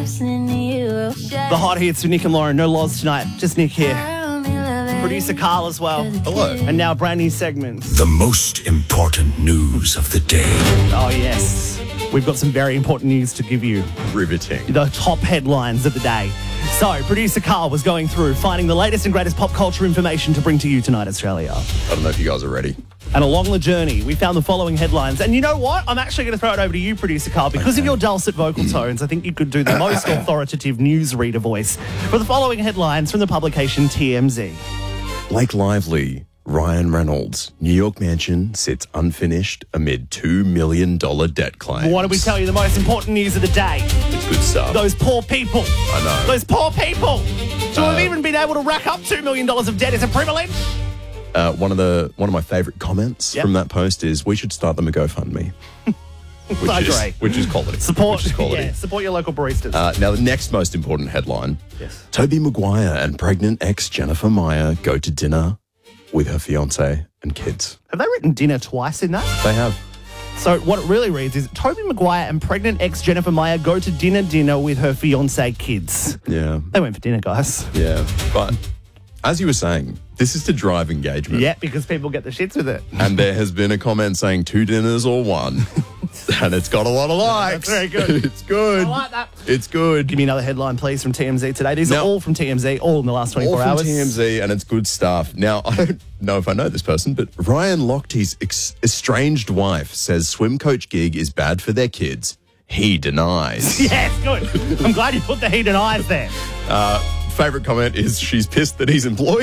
The hot hits with Nick and Lauren. No Loz tonight. Just Nick here. Producer Carl as well. Hello. And now brand new segments. The most important news of the day. Oh, yes. We've got some very important news to give you. Riveting. The top headlines of the day. So, producer Carl was going through, finding the latest and greatest pop culture information to bring to you tonight, Australia. I don't know if you guys are ready. And along the journey, we found the following headlines. And you know what? I'm actually going to throw it over to you, producer Carl. Because of your dulcet vocal tones, I think you could do the most authoritative newsreader voice for the following headlines from the publication TMZ. Blake Lively, Ryan Reynolds, New York mansion sits unfinished amid $2 million debt claims. What did we tell you? The most important news of the day. It's good stuff. Those poor people. I know. Those poor people. To have even been able to rack up $2 million of debt is a privilege. One of my favourite comments from that post is, we should start them a GoFundMe. Which is quality. Support, Which is quality. Yeah, support your local baristas. Now, the next most important headline. Yes. Tobey Maguire and pregnant ex Jennifer Meyer go to dinner with her fiancé and kids. Have they written dinner twice in that? They have. So what it really reads is, Tobey Maguire and pregnant ex Jennifer Meyer go to dinner with her fiancé kids. Yeah. They went for dinner, guys. Yeah. But as you were saying, this is to drive engagement. Yeah, because people get the shits with it. And there has been a comment saying 2 dinners or 1. And it's got a lot of likes. That's very good. It's good. I like that. It's good. Give me another headline, please, from TMZ today. These are all from TMZ, all in the last 24 All from hours. TMZ, and it's good stuff. Now, I don't know if I know this person, but Ryan Lochte's estranged wife says swim coach gig is bad for their kids. He denies. Yes, good. I'm glad you put the heat and eyes there. Favourite comment is, she's pissed that he's employed.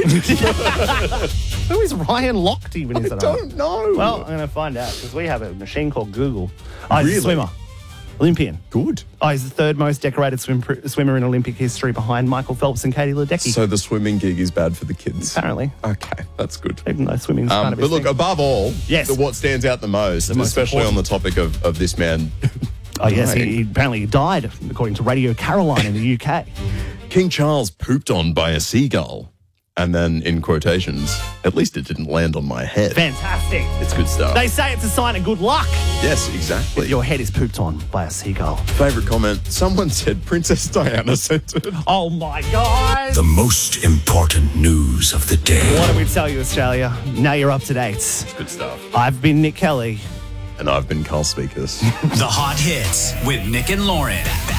Who is Ryan Lochte even? I don't know. Well, I'm going to find out, because we have a machine called Google. Oh, he's Really? a swimmer. Olympian. Good. Oh, he's the third most decorated swimmer in Olympic history, behind Michael Phelps and Katie Ledecky. So the swimming gig is bad for the kids. Apparently. Okay, that's good. Even though swimming's kind of But look, above all, Yes. what stands out the most especially important. on the topic of this man. Oh, yes, dying. he apparently died, according to Radio Caroline in the UK. King Charles pooped on by a seagull. And then, in quotations, at least it didn't land on my head. Fantastic. It's good stuff. They say it's a sign of good luck. Yes, exactly. Your head is pooped on by a seagull. Favourite comment, someone said Princess Diana sent it. Oh, my God. The most important news of the day. What did we tell you, Australia? Now you're up to date. Good stuff. I've been Nick Kelly. And I've been Carl Speakers. The hot hits with Nick and Lauren.